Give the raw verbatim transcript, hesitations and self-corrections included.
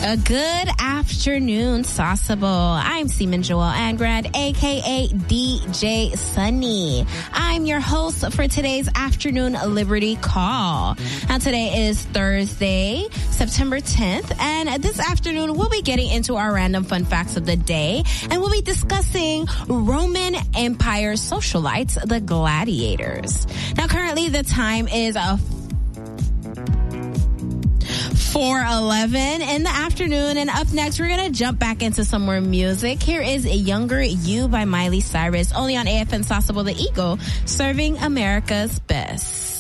A good afternoon, Sasabo. I'm Seaman Joel Angrad, a k a. D J Sunny. I'm your host for today's Afternoon Liberty Call. Now, today is Thursday, September tenth, and this afternoon we'll be getting into our random fun facts of the day, and we'll be discussing Roman Empire socialites, the gladiators. Now, currently the time is a four eleven in the afternoon, and up next we're gonna jump back into some more music. Here is Younger You by Miley Cyrus, only on A F N Sasabo, the Eagle, serving America's best.